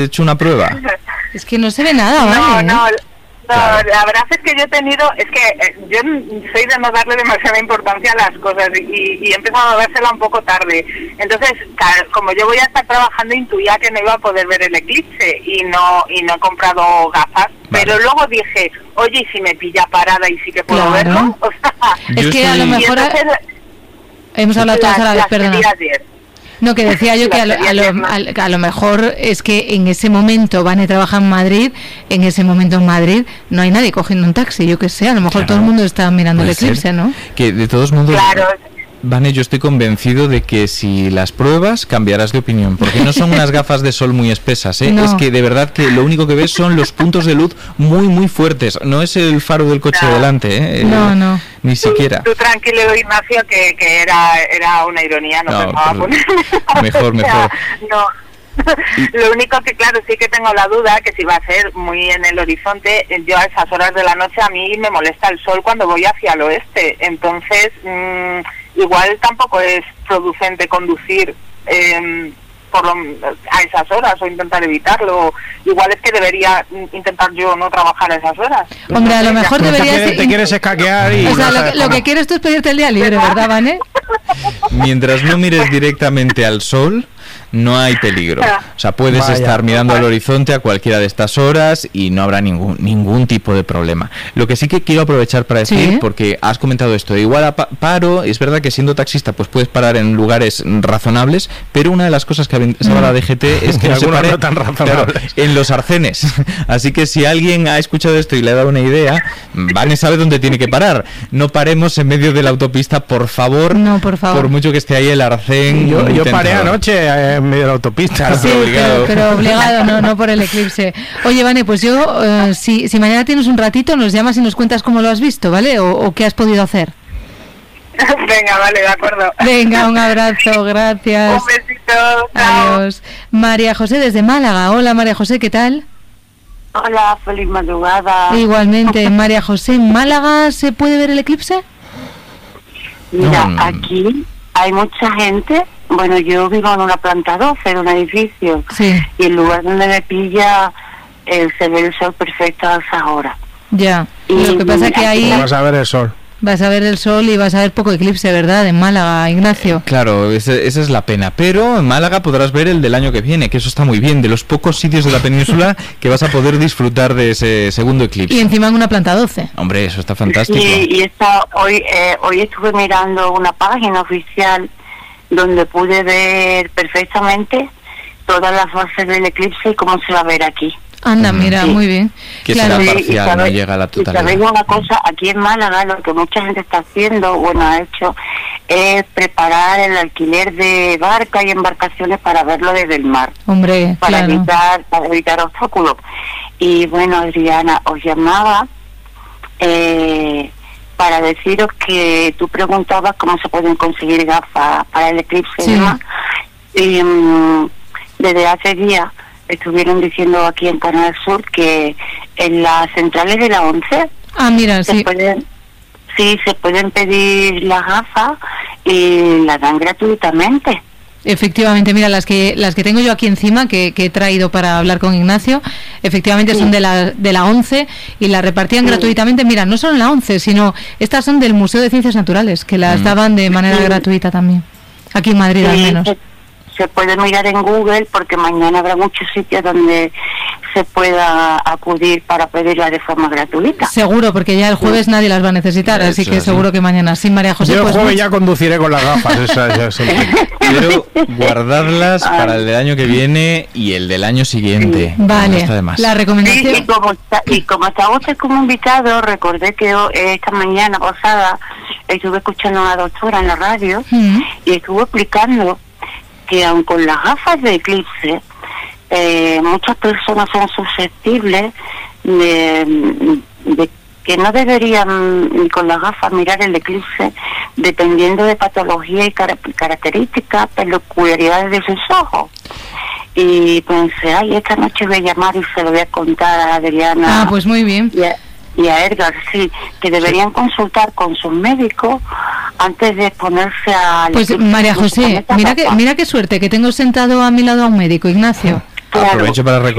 hecho una prueba? Es que no se ve nada, ¿vale? No, la verdad es que yo he tenido, yo soy de no darle demasiada importancia a las cosas y he empezado a dársela un poco tarde. Entonces, como yo voy a estar trabajando, intuía que no iba a poder ver el eclipse y no he comprado gafas. Vale. Pero luego dije, oye, ¿y si me pilla parada y sí que puedo verlo? O sea, es que a lo mejor hemos hablado todas a la vez, perdona. No, que decía yo que a lo mejor es que en ese momento Vane trabaja en Madrid, en ese momento en Madrid no hay nadie cogiendo un taxi, yo que sé, a lo mejor todo el mundo está mirando el eclipse, ¿no? Que de todos modos... Claro. Vane, yo estoy convencido de que si las pruebas cambiarás de opinión, porque no son unas gafas de sol muy espesas, ¿eh? No. Es que de verdad que lo único que ves son los puntos de luz muy muy fuertes, no es el faro del coche delante, ¿eh? No. Ni siquiera. Tú tranquilo, Ignacio, que era una ironía, no pensaba poner. Mejor. No. Lo único que, claro, sí que tengo la duda que si va a ser muy en el horizonte, yo a esas horas de la noche a mí me molesta el sol cuando voy hacia el oeste, entonces igual tampoco es producente conducir a esas horas o intentar evitarlo. Igual es que debería intentar yo no trabajar a esas horas. Hombre, a lo mejor deberías... Te quieres escaquear y... O sea, lo que quieres tú es pedirte el día libre, ¿verdad, Vane? Mientras no mires directamente al sol, no hay peligro. O sea, puedes estar mirando al horizonte a cualquiera de estas horas y no habrá ningún tipo de problema. Lo que sí que quiero aprovechar para decir, porque has comentado esto, igual paro, es verdad que siendo taxista pues puedes parar en lugares razonables, pero una de las cosas que avisaba la DGT es que no se pare en los arcenes. Así que si alguien ha escuchado esto y le ha dado una idea, Vane sabe dónde tiene que parar. No paremos en medio de la autopista, por favor. No, por favor. Por mucho que esté ahí el arcén. Yo paré anoche en medio de la autopista. Sí, pero obligado, no por el eclipse. Oye, Vane, pues yo, si mañana tienes un ratito, nos llamas y nos cuentas cómo lo has visto, ¿vale? O qué has podido hacer. Venga, vale, de acuerdo. Venga, un abrazo, gracias. Un besito, chao. Adiós. María José desde Málaga. Hola, María José, ¿qué tal? Hola, feliz madrugada. Igualmente, María José, ¿en Málaga se puede ver el eclipse? Mira, aquí hay mucha gente. Bueno, yo vivo en una planta 12 de un edificio. Sí. Y el lugar donde me pilla se ve el sol perfecto a esas horas. Ya, lo que pasa es que ahí... Vas a ver el sol. Vas a ver el sol y vas a ver poco eclipse, ¿verdad? En Málaga, Ignacio. Claro, esa es la pena. Pero en Málaga podrás ver el del año que viene, que eso está muy bien. De los pocos sitios de la península que vas a poder disfrutar de ese segundo eclipse. Y encima en una planta 12. Hombre, eso está fantástico. Y hoy estuve mirando una página oficial donde pude ver perfectamente todas las fases del eclipse y cómo se va a ver aquí. Anda, mira, muy bien. Que será parcial, no llega a la totalidad. Y sabéis una cosa, aquí en Málaga lo que mucha gente está haciendo, ha hecho, es preparar el alquiler de barcas y embarcaciones para verlo desde el mar. Hombre, para evitar obstáculos. Y bueno, Adriana, os llamaba para deciros que tú preguntabas cómo se pueden conseguir gafas para el eclipse y demás. Y desde hace días estuvieron diciendo aquí en Canal Sur que en las centrales de la 11 se pueden pedir las gafas y las dan gratuitamente. Efectivamente, mira, las que tengo yo aquí encima, que he traído para hablar con Ignacio, efectivamente son de la 11 y las repartían gratuitamente. Mira, no solo en la 11, sino estas son del Museo de Ciencias Naturales, que las daban de manera gratuita también, aquí en Madrid al menos. Se puede mirar en Google porque mañana habrá muchos sitios donde se pueda acudir para pedirla de forma gratuita. Seguro, porque ya el jueves nadie las va a necesitar, así que seguro que mañana sí, María José. Yo el jueves ya conduciré con las gafas. Quiero guardarlas para el del año que viene y el del año siguiente. Vale, no está de más. La recomendación. Y como estaba usted como invitado, recordé que esta mañana pasada estuve escuchando a una doctora en la radio y estuvo explicando que aun con las gafas de eclipse, muchas personas son susceptibles de que no deberían con las gafas mirar el eclipse dependiendo de patología y características, peculiaridades de sus ojos. Y pensé, esta noche voy a llamar y se lo voy a contar a Adriana. Pues muy bien. Y a Edgar, que deberían consultar con sus médicos antes de exponerse a... Pues María José, mira qué suerte que tengo sentado a mi lado a un médico, Ignacio. Aprovecho para